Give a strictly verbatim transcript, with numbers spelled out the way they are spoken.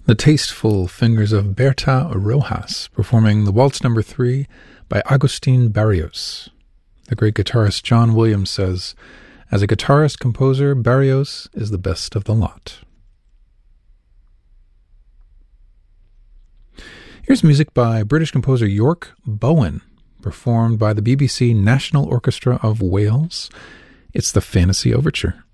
The tasteful fingers of Berta Rojas performing the Waltz Number Three by Agustin Barrios. The great guitarist John Williams says, "As a guitarist-composer, Barrios is the best of the lot." Here's music by British composer York Bowen, performed by the B B C National Orchestra of Wales. It's the Fantasy Overture.